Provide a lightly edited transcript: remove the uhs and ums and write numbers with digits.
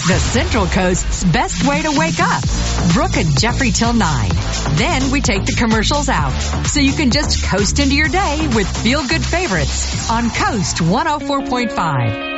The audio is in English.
the Central Coast's best way to wake up. Brooke and Jeffrey till 9. Then we take the commercials out, so you can just coast into your day with feel-good favorites on Coast 104.5.